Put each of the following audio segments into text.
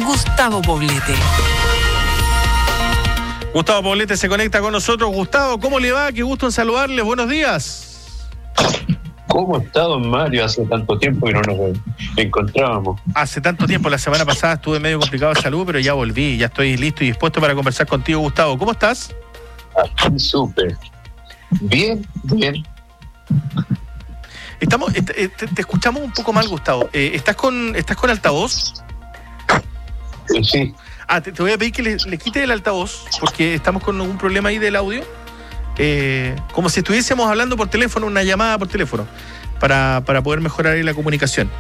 Gustavo Poblete. Gustavo Poblete se conecta con nosotros. Gustavo, ¿cómo le va? Qué gusto en saludarle. Buenos días. ¿Cómo está, don Mario? Hace tanto tiempo que no nos encontrábamos. Hace tanto tiempo, la semana pasada estuve medio complicado de salud, pero ya volví, ya estoy listo y dispuesto para conversar contigo, Gustavo. ¿Cómo estás? Aquí súper. Bien. Te escuchamos un poco mal, Gustavo. ¿Estás con altavoz? Sí. Te voy a pedir que le quites el altavoz, porque estamos con algún problema ahí del audio. Como si estuviésemos hablando por teléfono, una llamada por teléfono, para poder mejorar ahí la comunicación.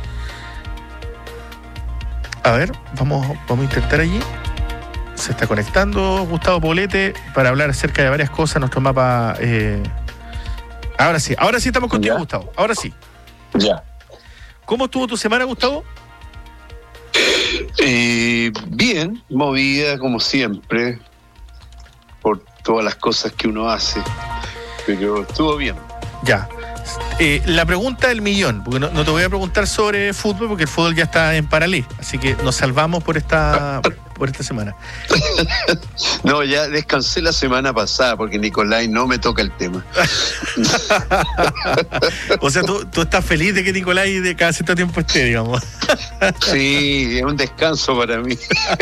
A ver, vamos a intentar allí. Se está conectando Gustavo Poblete para hablar acerca de varias cosas, nuestro mapa. Ahora sí estamos contigo, ¿ya? Gustavo, ahora sí. Ya. ¿Cómo estuvo tu semana, Gustavo? Bien, movida como siempre, por todas las cosas que uno hace, pero estuvo bien. Ya. La pregunta del millón, porque no te voy a preguntar sobre fútbol, porque el fútbol ya está en paralelo, así que nos salvamos por esta semana. No, ya descansé la semana pasada, porque Nicolai no me toca el tema. O sea, tú estás feliz de que Nicolai de cada cierto tiempo esté, digamos. Sí, es un descanso para mí.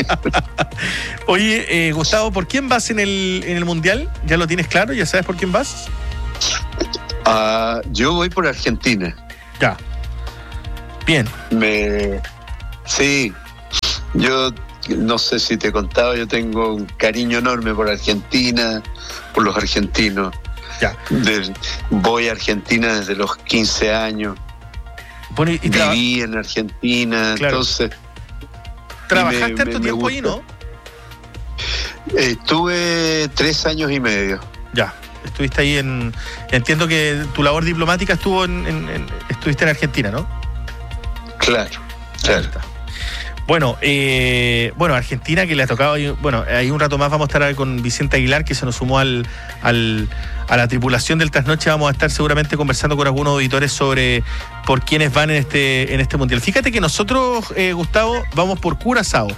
Oye, Gustavo, ¿por quién vas en el Mundial? ¿Ya lo tienes claro? ¿Ya sabes por quién vas? Yo voy por Argentina. Ya. Bien. Sí, yo no sé si te he contado, yo tengo un cariño enorme por Argentina, por los argentinos. Ya. Voy a Argentina desde los 15 años. Bueno, viví en Argentina, claro. Entonces... ¿Trabajaste harto tiempo ahí, no? Estuve 3 años y medio. Ya. Estuviste ahí entiendo que tu labor diplomática estuviste en Argentina, ¿no? Claro. Bueno, Argentina, que le ha tocado, ahí un rato más vamos a estar con Vicente Aguilar, que se nos sumó a la tripulación del Trasnoche. Vamos a estar seguramente conversando con algunos auditores sobre por quiénes van en este Mundial. Fíjate que nosotros, Gustavo, vamos por Curazao.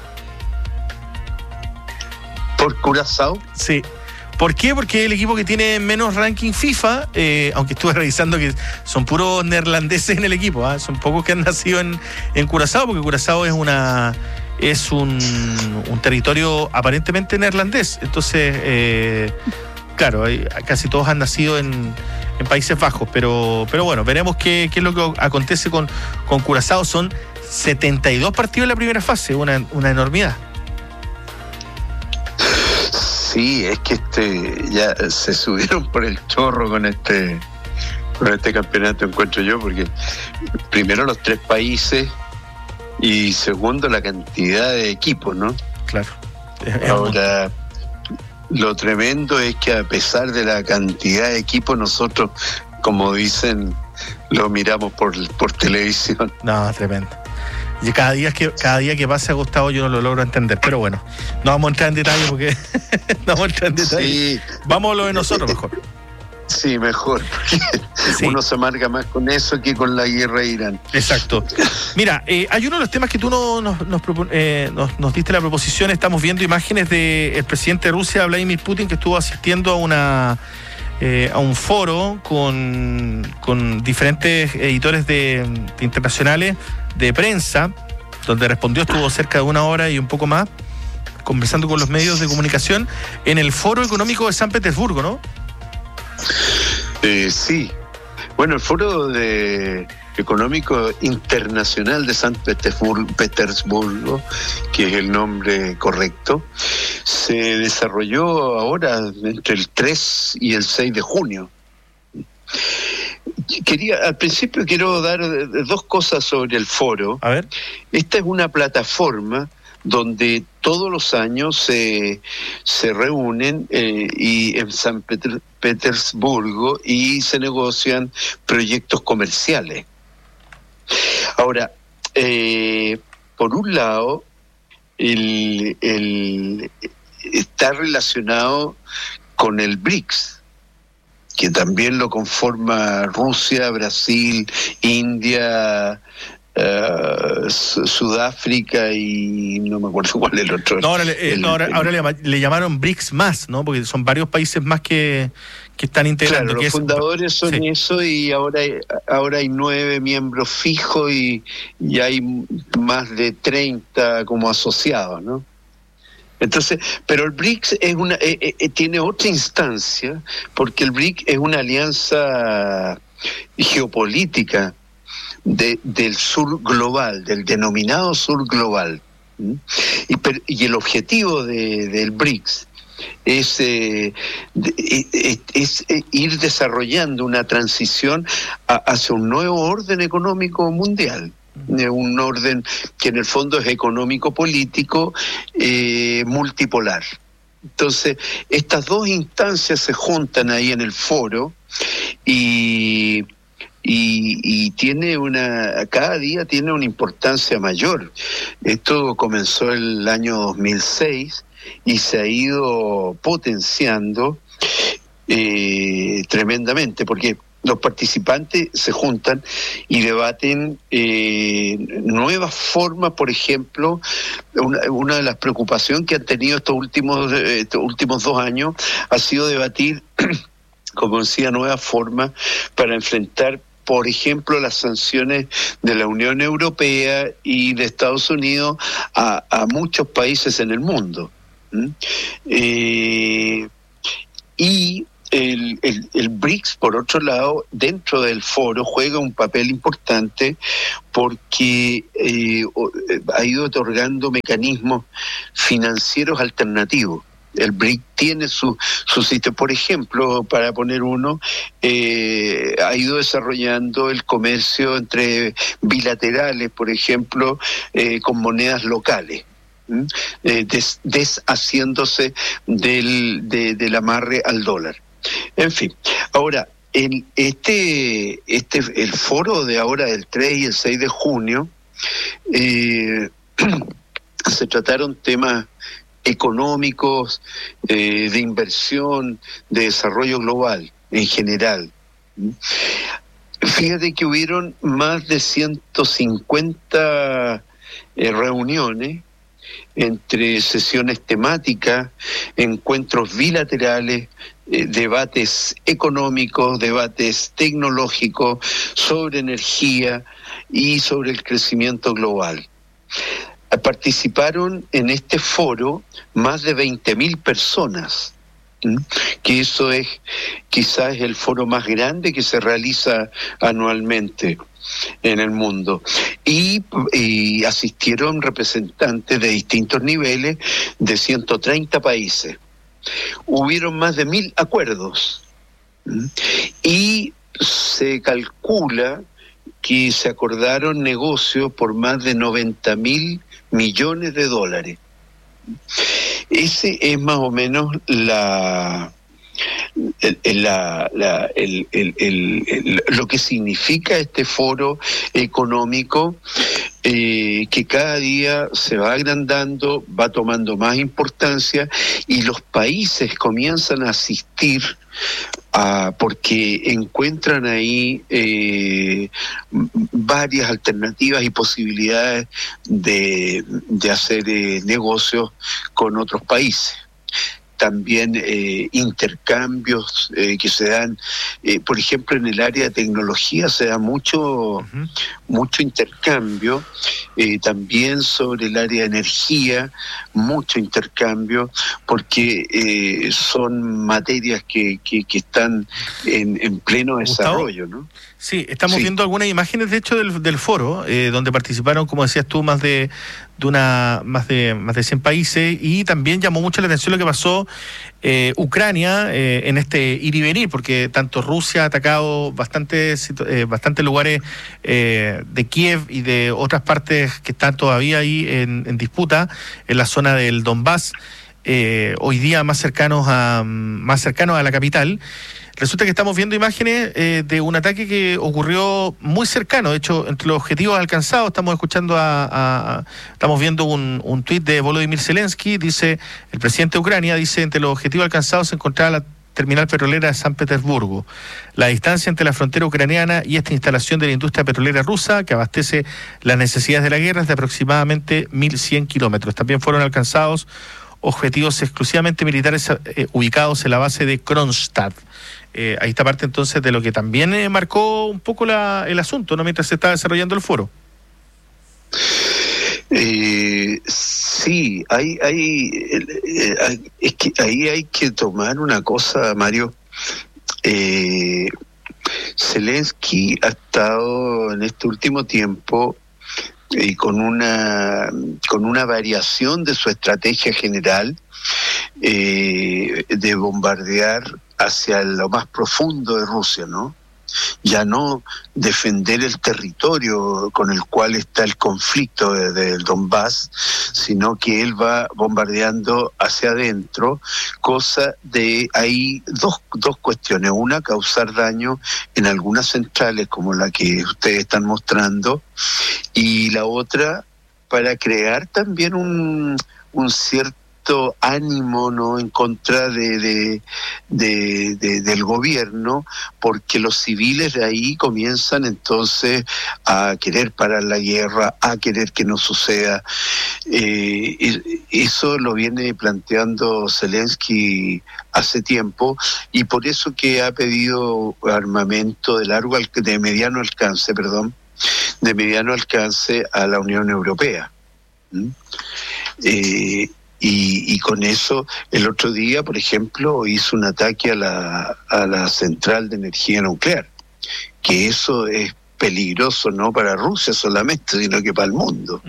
¿Por Curazao? Sí. ¿Por qué? Porque es el equipo que tiene menos ranking FIFA, aunque estuve revisando que son puros neerlandeses en el equipo, son pocos que han nacido en Curazao, porque Curazao es un territorio aparentemente neerlandés. Entonces, claro, casi todos han nacido en Países Bajos, pero bueno, veremos qué es lo que acontece con Curazao. Son 72 partidos en la primera fase, una enormidad. Sí, es que ya se subieron por el chorro con este campeonato, encuentro yo, porque primero los 3 países y segundo la cantidad de equipos, ¿no? Claro. Ahora, lo tremendo es que a pesar de la cantidad de equipos, nosotros, como dicen, lo miramos por televisión. No, tremendo. Y cada día que pase, Gustavo, yo no lo logro entender, pero bueno, no vamos a entrar en detalle porque Sí. Vamos a lo de nosotros mejor. Sí, mejor, porque sí. Uno se amarga más con eso que con la guerra de Irán. Exacto. Mira, hay uno de los temas que tú nos diste la proposición. Estamos viendo imágenes del presidente de Rusia, Vladimir Putin, que estuvo asistiendo a un foro con diferentes editores internacionales de prensa, donde estuvo cerca de 1 hora y un poco más, conversando con los medios de comunicación en el Foro Económico de San Petersburgo, ¿no? Sí. Bueno, el Foro Económico Internacional de San Petersburgo, que es el nombre correcto, se desarrolló ahora entre el 3 y el 6 de junio. Al principio quiero dar 2 cosas sobre el foro. A ver. Esta es una plataforma donde todos los años se reúnen y en San Petersburgo y se negocian proyectos comerciales. Ahora, por un lado, está relacionado con el BRICS, que también lo conforma Rusia, Brasil, India, Sudáfrica y no me acuerdo cuál es el otro. No, ahora le llamaron BRICS más, ¿no? Porque son varios países más que están integrando. Claro, los fundadores son eso, y ahora hay 9 miembros fijos y hay más de 30 como asociados, ¿no? Entonces, pero el BRICS tiene otra instancia, porque el BRICS es una alianza geopolítica del sur global, del denominado sur global. Y el objetivo del BRICS es ir desarrollando una transición hacia un nuevo orden económico mundial. Un orden que en el fondo es económico-político multipolar. Entonces, estas dos instancias se juntan ahí en el foro y tiene cada día tiene una importancia mayor. Esto comenzó el año 2006 y se ha ido potenciando tremendamente, porque los participantes se juntan y debaten nuevas formas. Por ejemplo, una de las preocupaciones que han tenido estos últimos 2 años ha sido debatir, como decía, nuevas formas para enfrentar, por ejemplo, las sanciones de la Unión Europea y de Estados Unidos a muchos países en el mundo. Y el BRICS, por otro lado, dentro del foro juega un papel importante porque ha ido otorgando mecanismos financieros alternativos. El BRICS tiene su sitio. Por ejemplo, para poner uno, ha ido desarrollando el comercio entre bilaterales, por ejemplo, con monedas locales. Deshaciéndose del amarre al dólar. En fin, ahora, el foro de ahora del 3 y el 6 de junio se trataron temas económicos, de inversión, de desarrollo global en general. Fíjate que hubieron más de 150 reuniones entre sesiones temáticas, encuentros bilaterales, debates económicos, debates tecnológicos, sobre energía y sobre el crecimiento global. Participaron en este foro más de 20.000 personas, que eso es quizás el foro más grande que se realiza anualmente en el mundo, y asistieron representantes de distintos niveles de 130 países. Hubieron más de 1.000 acuerdos y se calcula que se acordaron negocios por más de 90.000 millones de dólares. Ese es más o menos lo que significa este foro económico, que cada día se va agrandando, va tomando más importancia, y los países comienzan a asistir porque encuentran ahí varias alternativas y posibilidades de hacer negocios con otros países. También intercambios que se dan, por ejemplo, en el área de tecnología se da mucho intercambio, también sobre el área de energía, mucho intercambio, porque son materias que están en pleno desarrollo, ¿no? Sí, estamos viendo algunas imágenes, de hecho, del foro, donde participaron, como decías tú, más de 100 países, y también llamó mucho la atención lo que pasó Ucrania en este ir y venir, porque tanto Rusia ha atacado bastantes lugares de Kiev y de otras partes que están todavía ahí en disputa, en la zona del Donbass, hoy día más cercanos a la capital. Resulta que estamos viendo imágenes de un ataque que ocurrió muy cercano. De hecho, entre los objetivos alcanzados, estamos viendo un tuit de Volodymyr Zelensky. Dice, el presidente de Ucrania dice, entre los objetivos alcanzados se encontraba la terminal petrolera de San Petersburgo. La distancia entre la frontera ucraniana y esta instalación de la industria petrolera rusa, que abastece las necesidades de la guerra, es de aproximadamente 1.100 kilómetros. También fueron alcanzados objetivos exclusivamente militares ubicados en la base de Kronstadt. Ahí está parte entonces de lo que también marcó un poco el asunto, ¿no?, mientras se está desarrollando el foro. Sí, es que ahí hay que tomar una cosa, Mario. Zelensky ha estado en este último tiempo con una variación de su estrategia general de bombardear hacia lo más profundo de Rusia, ¿no? Ya no defender el territorio con el cual está el conflicto del Donbass, sino que él va bombardeando hacia adentro, cosa de ahí dos cuestiones. Una, causar daño en algunas centrales como la que ustedes están mostrando, y la otra, para crear también un cierto ánimo, ¿no?, en contra del gobierno, porque los civiles de ahí comienzan entonces a querer parar la guerra, a querer que no suceda. Eso lo viene planteando Zelensky hace tiempo, y por eso que ha pedido armamento de mediano alcance a la Unión Europea. Y con eso, el otro día, por ejemplo, hizo un ataque a la central de energía nuclear, que eso es peligroso no para Rusia solamente, sino que para el mundo.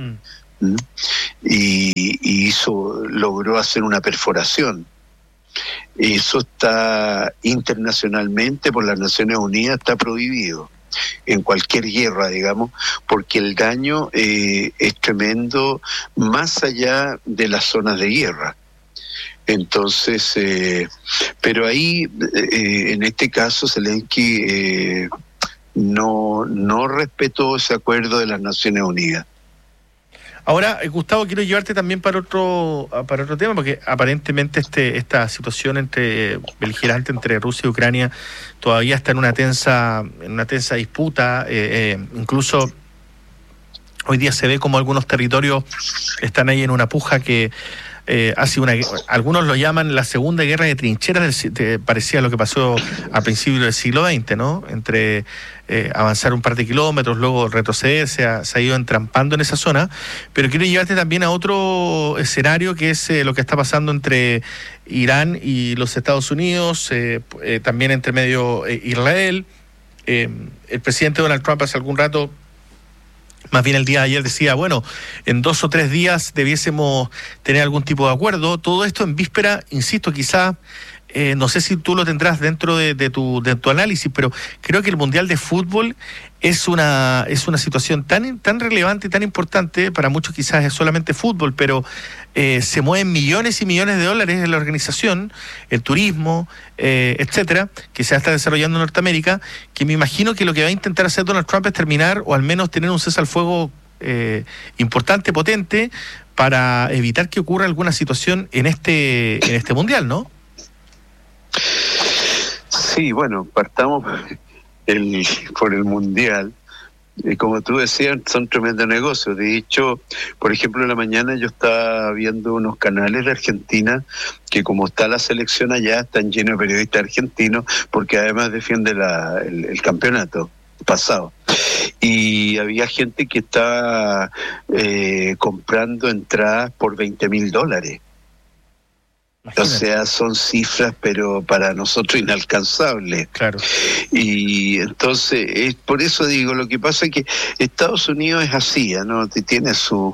Y logró hacer una perforación. Eso está internacionalmente, por las Naciones Unidas, está prohibido en cualquier guerra, digamos, porque el daño es tremendo más allá de las zonas de guerra. Entonces, pero ahí, en este caso, Zelensky no respetó ese acuerdo de las Naciones Unidas. Ahora, Gustavo, quiero llevarte también para otro tema, porque aparentemente esta situación beligerante entre Rusia y Ucrania todavía está en una tensa disputa. Incluso hoy día se ve como algunos territorios están ahí en una puja que algunos lo llaman la segunda guerra de trincheras, parecía lo que pasó a principios del siglo XX, ¿no? Entre avanzar un par de kilómetros, luego retroceder, se ha ido entrampando en esa zona. Pero quiero llevarte también a otro escenario, que es lo que está pasando entre Irán y los Estados Unidos, también entre medio Israel. El presidente Donald Trump hace algún rato, más bien el día de ayer, decía, bueno, en 2 o 3 días debiésemos tener algún tipo de acuerdo. Todo esto en víspera, insisto, quizá, no sé si tú lo tendrás dentro de tu análisis, pero creo que el Mundial de Fútbol es una situación tan relevante y tan importante. Para muchos quizás es solamente fútbol, pero se mueven millones y millones de dólares en la organización, el turismo, etcétera, que se está desarrollando en Norteamérica, que me imagino que lo que va a intentar hacer Donald Trump es terminar, o al menos tener un cese al fuego importante, potente, para evitar que ocurra alguna situación en este Mundial, ¿no? Sí, bueno, partamos por el Mundial. Como tú decías, son tremendos negocios. De hecho, por ejemplo, en la mañana yo estaba viendo unos canales de Argentina que, como está la selección allá, están llenos de periodistas argentinos, porque además defiende el campeonato pasado. Y había gente que estaba comprando entradas por $20,000. Imagínate. O sea, son cifras, pero para nosotros inalcanzables. Claro. Y entonces, por eso digo, lo que pasa es que Estados Unidos es así, ¿no? Tiene su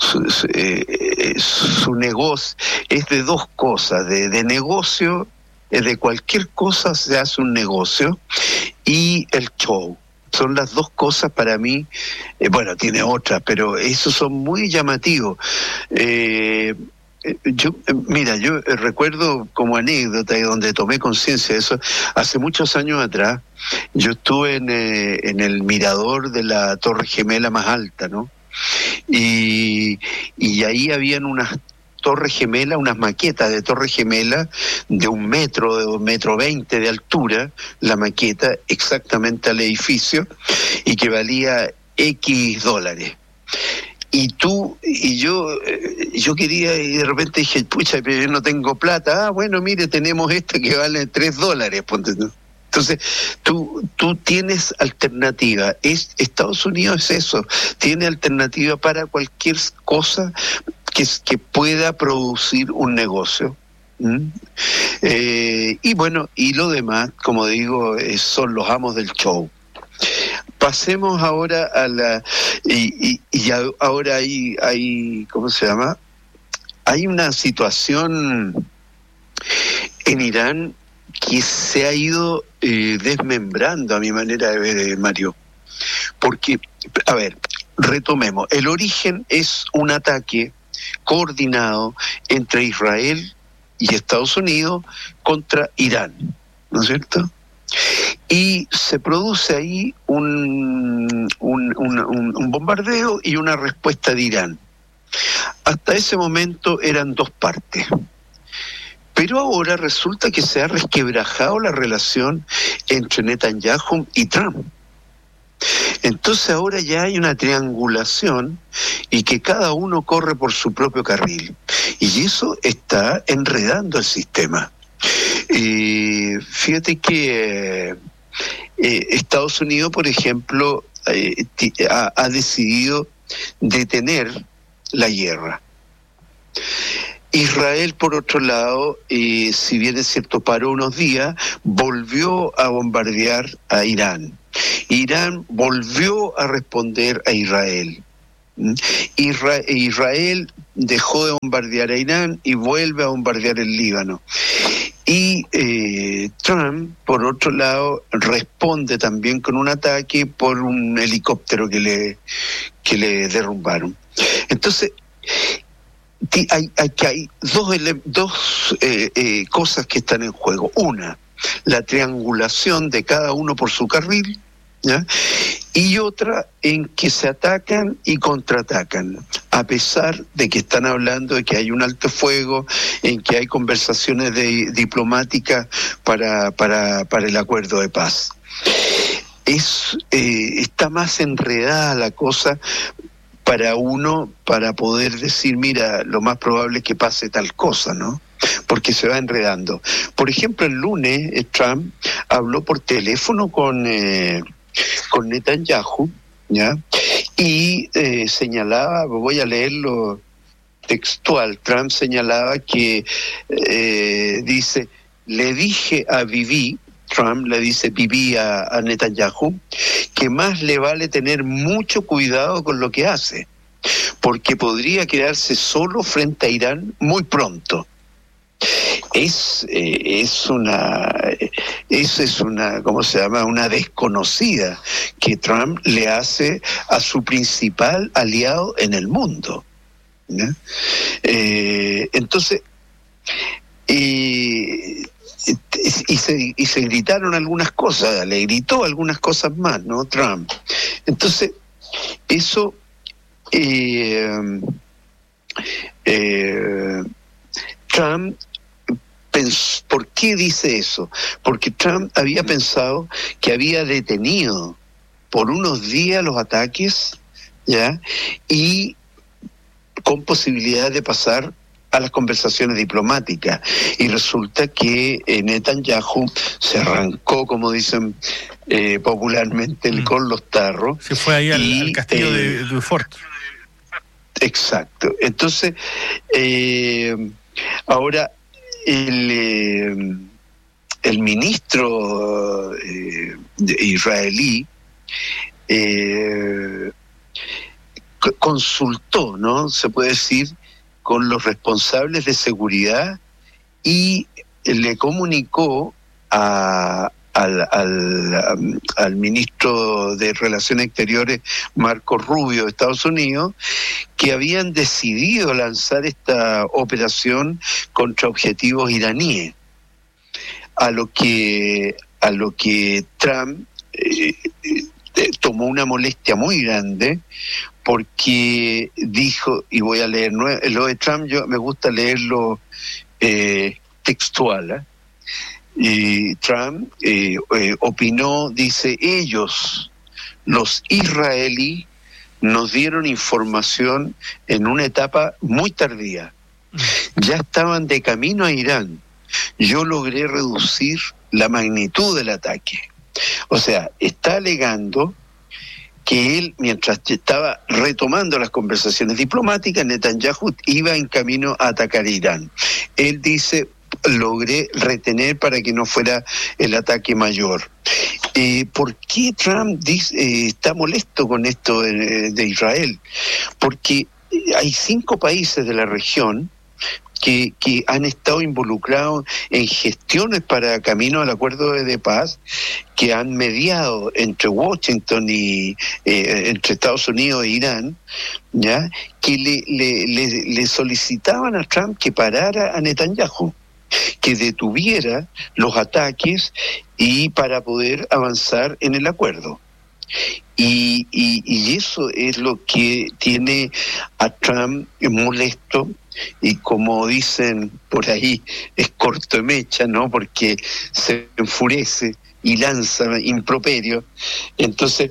negocio, es de dos cosas, de negocio, de cualquier cosa se hace un negocio, y el show. Son las dos cosas para mí, bueno, tiene otras, pero esos son muy llamativos. Yo recuerdo como anécdota, y donde tomé conciencia de eso, hace muchos años atrás, yo estuve en el mirador de la Torre Gemela más alta, ¿no? Y ahí habían unas torre gemela, unas maquetas de torre gemela de 1 metro, de 1,20 m de altura, la maqueta exactamente al edificio, y que valía X dólares. Y yo quería, y de repente dije, pucha, pero yo no tengo plata. Bueno, mire, tenemos esto que vale $3, ponte tú. Entonces, tú tienes alternativa. Estados Unidos es eso, tiene alternativa para cualquier cosa que pueda producir un negocio. Y bueno, y lo demás, como digo, son los amos del show. Pasemos ahora a ahora hay, ¿cómo se llama? Hay una situación en Irán que se ha ido desmembrando, a mi manera de ver, Mario. Porque, a ver, retomemos. El origen es un ataque coordinado entre Israel y Estados Unidos contra Irán, ¿no es cierto? Y se produce ahí un bombardeo y una respuesta de Irán. Hasta ese momento eran dos partes. Pero ahora resulta que se ha resquebrajado la relación entre Netanyahu y Trump. Entonces ahora ya hay una triangulación y que cada uno corre por su propio carril. Y eso está enredando el sistema. Fíjate que Estados Unidos, por ejemplo, ha decidido detener la guerra. Israel, por otro lado, si bien es cierto, paró unos días, volvió a bombardear a Irán. Irán volvió a responder a Israel. Israel dejó de bombardear a Irán y vuelve a bombardear el Líbano. Y Trump, por otro lado, responde también con un ataque por un helicóptero que le derrumbaron. Entonces, hay dos cosas que están en juego. Una, la triangulación de cada uno por su carril, ¿ya? Y otra en que se atacan y contraatacan, a pesar de que están hablando de que hay un alto fuego, en que hay conversaciones diplomáticas para el acuerdo de paz. Está más enredada la cosa para poder decir, mira, lo más probable es que pase tal cosa, ¿no? Porque se va enredando. Por ejemplo, el lunes Trump habló por teléfono con Netanyahu, ¿ya? Y señalaba, voy a leerlo textual, Trump señalaba que dice, le dije a Bibi, Trump le dice Bibi a Netanyahu, que más le vale tener mucho cuidado con lo que hace, porque podría quedarse solo frente a Irán muy pronto. Es una, ¿cómo se llama? Una desconocida que Trump le hace a su principal aliado en el mundo, ¿no? Entonces, y se gritaron algunas cosas, le gritó algunas cosas más, ¿no? Trump. Entonces, eso Trump, ¿por qué dice eso? Porque Trump había pensado que había detenido por unos días los ataques, ¿ya? Y con posibilidad de pasar a las conversaciones diplomáticas. Y resulta que Netanyahu se arrancó, como dicen popularmente, con los tarros. Se fue ahí al castillo de Beaufort. Exacto. Entonces, ahora el ministro israelí consultó, ¿no? Se puede decir, con los responsables de seguridad y le comunicó al ministro de Relaciones Exteriores, Marco Rubio, de Estados Unidos, que habían decidido lanzar esta operación contra objetivos iraníes, a lo que Trump tomó una molestia muy grande, porque dijo, y voy a leer, lo de Trump yo me gusta leerlo textual, y Trump opinó, dice, ellos, los israelíes, nos dieron información en una etapa muy tardía. Ya estaban de camino a Irán. Yo logré reducir la magnitud del ataque. O sea, está alegando que él, mientras estaba retomando las conversaciones diplomáticas, Netanyahu iba en camino a atacar a Irán. Él dice, logré retener para que no fuera el ataque mayor. ¿Por qué Trump está molesto con esto de Israel? Porque hay 5 países de la región que han estado involucrados en gestiones para camino al acuerdo de paz, que han mediado entre Washington y entre Estados Unidos e Irán, ¿ya? Que le solicitaban a Trump que parara a Netanyahu, que detuviera los ataques y para poder avanzar en el acuerdo. Y eso es lo que tiene a Trump molesto, y como dicen por ahí, es corto de mecha, ¿no? Porque se enfurece y lanza improperios. Entonces,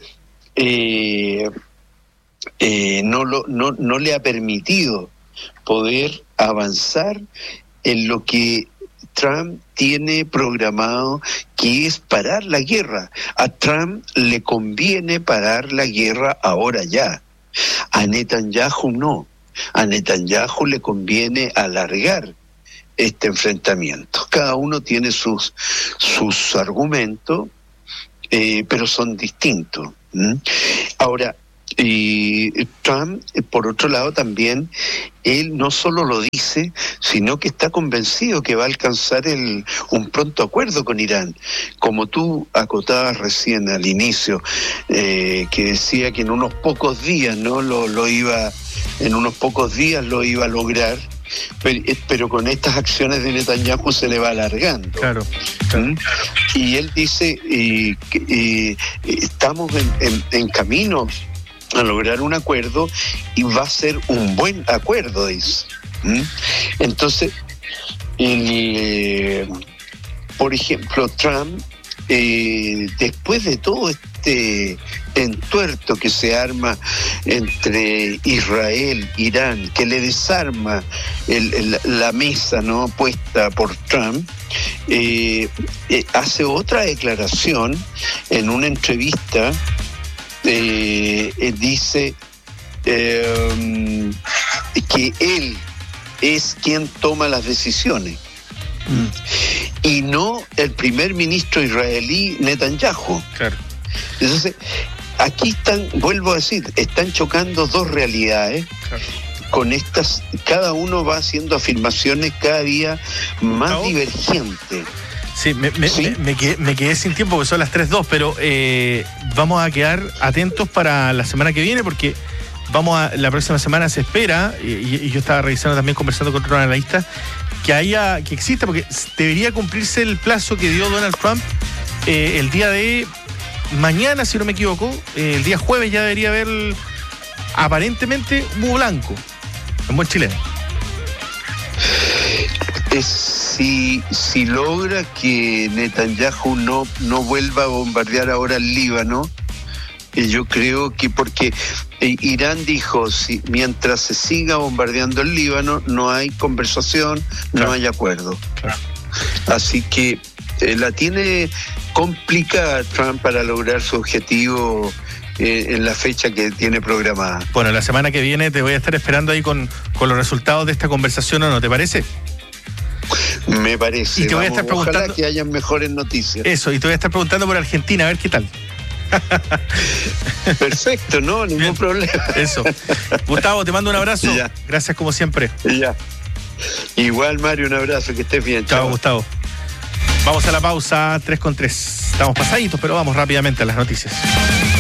no le ha permitido poder avanzar en lo que Trump tiene programado, que es parar la guerra. A Trump le conviene parar la guerra ahora ya. A Netanyahu no. A Netanyahu le conviene alargar este enfrentamiento. Cada uno tiene sus argumentos, pero son distintos. Ahora, y Trump, por otro lado, también, él no solo lo dice, sino que está convencido que va a alcanzar un pronto acuerdo con Irán. Como tú acotabas recién al inicio, que decía que en unos pocos días, ¿no? En unos pocos días lo iba a lograr, pero con estas acciones de Netanyahu se le va alargando. Claro. Y él dice que estamos en camino a lograr un acuerdo, y va a ser un buen acuerdo, dice. Entonces, por ejemplo, Trump, después de todo este entuerto que se arma entre Israel, Irán, que le desarma la mesa, ¿no?, puesta por Trump, hace otra declaración en una entrevista. Dice que él es quien toma las decisiones y no el primer ministro israelí Netanyahu. Claro. Entonces, aquí vuelvo a decir, están chocando dos realidades. Claro. Con estas, cada uno va haciendo afirmaciones cada día más divergentes. Sí, me quedé sin tiempo porque son las 3:02, pero vamos a quedar atentos para la semana que viene, porque la próxima semana se espera, y yo estaba revisando también, conversando con otros analistas, que exista, porque debería cumplirse el plazo que dio Donald Trump el día de mañana, si no me equivoco, el día jueves ya debería haber aparentemente humo blanco, en buen chileno. Si logra que Netanyahu no vuelva a bombardear ahora el Líbano, yo creo que, porque Irán dijo, mientras se siga bombardeando el Líbano, no hay conversación, no hay acuerdo. Claro. Así que la tiene complicada Trump para lograr su objetivo en la fecha que tiene programada. Bueno, la semana que viene te voy a estar esperando ahí con los resultados de esta conversación, ¿o no te parece? Me parece. Y te voy a estar preguntando, ojalá que hayan mejores noticias. Eso, y te voy a estar preguntando por Argentina, a ver qué tal. Perfecto, no, ningún problema. Eso. Gustavo, te mando un abrazo. Ya. Gracias como siempre. Ya. Igual, Mario, un abrazo, que estés bien. Chao, Gustavo. Vamos a la pausa, 3:03. Estamos pasaditos, pero vamos rápidamente a las noticias.